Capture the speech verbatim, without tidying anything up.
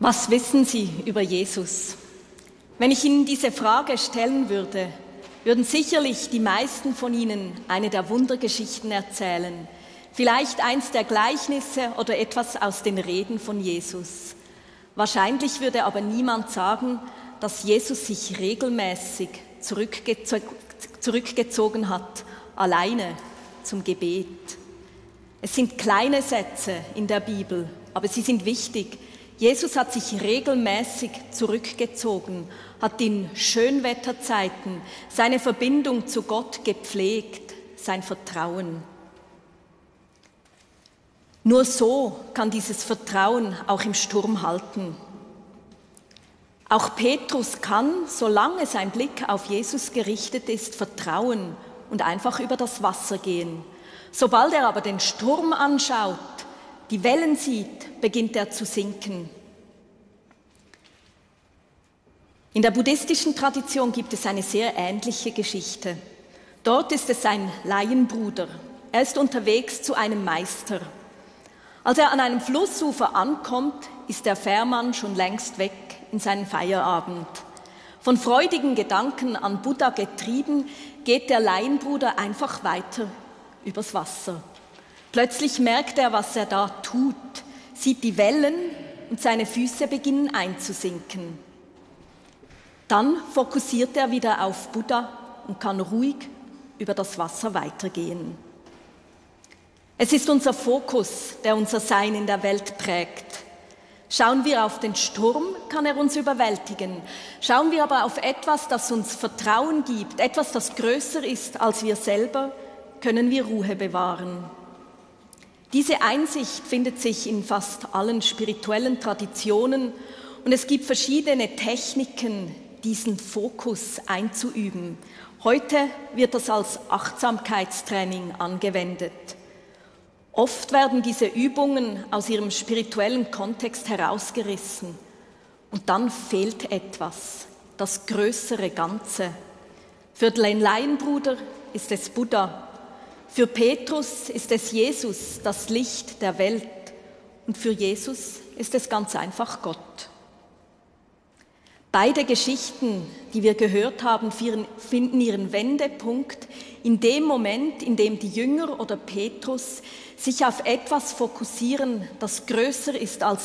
Was wissen Sie über Jesus? Wenn ich Ihnen diese Frage stellen würde, würden sicherlich die meisten von Ihnen eine der Wundergeschichten erzählen, vielleicht eins der Gleichnisse oder etwas aus den Reden von Jesus. Wahrscheinlich würde aber niemand sagen, dass Jesus sich regelmäßig zurückgezo- zurückgezogen hat, alleine zum Gebet. Es sind kleine Sätze in der Bibel, aber sie sind wichtig. Jesus hat sich regelmäßig zurückgezogen, hat in Schönwetterzeiten seine Verbindung zu Gott gepflegt, sein Vertrauen. Nur so kann dieses Vertrauen auch im Sturm halten. Auch Petrus kann, solange sein Blick auf Jesus gerichtet ist, vertrauen und einfach über das Wasser gehen. Sobald er aber den Sturm anschaut, die Wellen sieht, beginnt er zu sinken. In der buddhistischen Tradition gibt es eine sehr ähnliche Geschichte. Dort ist es ein Laienbruder. Er ist unterwegs zu einem Meister. Als er an einem Flussufer ankommt, ist der Fährmann schon längst weg in seinen Feierabend. Von freudigen Gedanken an Buddha getrieben, geht der Laienbruder einfach weiter übers Wasser. Plötzlich merkt er, was er da tut, sieht die Wellen und seine Füße beginnen einzusinken. Dann fokussiert er wieder auf Buddha und kann ruhig über das Wasser weitergehen. Es ist unser Fokus, der unser Sein in der Welt prägt. Schauen wir auf den Sturm, kann er uns überwältigen. Schauen wir aber auf etwas, das uns Vertrauen gibt, etwas, das größer ist als wir selber, können wir Ruhe bewahren. Diese Einsicht findet sich in fast allen spirituellen Traditionen und es gibt verschiedene Techniken, diesen Fokus einzuüben. Heute wird das als Achtsamkeitstraining angewendet. Oft werden diese Übungen aus ihrem spirituellen Kontext herausgerissen und dann fehlt etwas, das größere Ganze. Für den Laienbruder ist es Buddha. Für Petrus ist es Jesus, das Licht der Welt. Und für Jesus ist es ganz einfach Gott. Beide Geschichten, die wir gehört haben, finden ihren Wendepunkt in dem Moment, in dem die Jünger oder Petrus sich auf etwas fokussieren, das größer ist als